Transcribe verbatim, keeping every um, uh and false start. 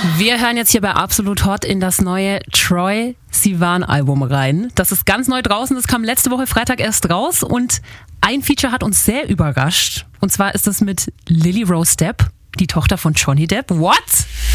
Wir hören jetzt hier bei Absolut Hot in das neue Troye Sivan Album rein. Das ist ganz neu draußen, das kam letzte Woche Freitag erst raus und ein Feature hat uns sehr überrascht. Und zwar ist das mit Lily Rose Depp, die Tochter von Johnny Depp. What?